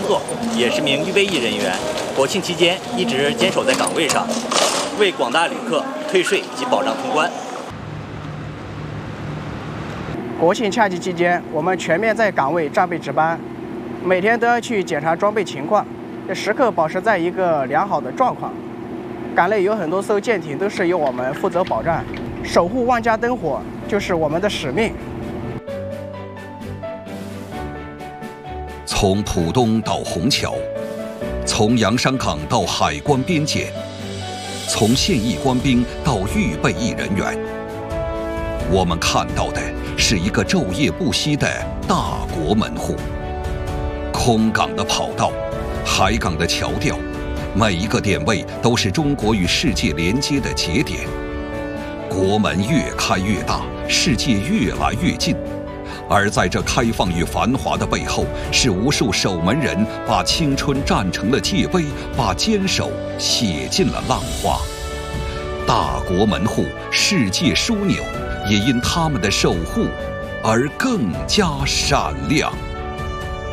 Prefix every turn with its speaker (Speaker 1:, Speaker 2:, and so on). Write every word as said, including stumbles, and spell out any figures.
Speaker 1: 作，也是名预备役人员。国庆期间一直坚守在岗位上，为广大旅客退税及保障通关。
Speaker 2: 国庆假期期间，我们全面在岗位战备值班，每天都要去检查装备情况，时刻保持在一个良好的状况。港内有很多艘舰艇都是由我们负责保障，守护万家灯火就是我们的使命。
Speaker 3: 从浦东到虹桥，从洋山港到海关边检，从现役官兵到预备役人员，我们看到的是一个昼夜不息的大国门户。空港的跑道，海港的桥吊，每一个点位都是中国与世界连接的节点。国门越开越大，世界越来越近。而在这开放与繁华的背后，是无数守门人把青春战成了界碑，把坚守写进了浪花。大国门户，世界枢纽，也因他们的守护而更加闪亮。